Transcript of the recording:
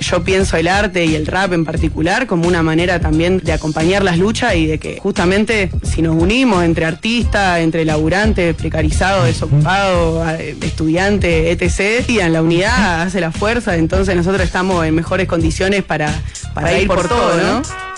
Yo pienso el arte y el rap en particular como una manera también de acompañar las luchas y de que justamente si nos unimos entre artistas, entre laburantes, precarizados, desocupados, estudiantes, etc., y en la unidad hace la fuerza, entonces nosotros estamos en mejores condiciones para ir por todo, ¿no?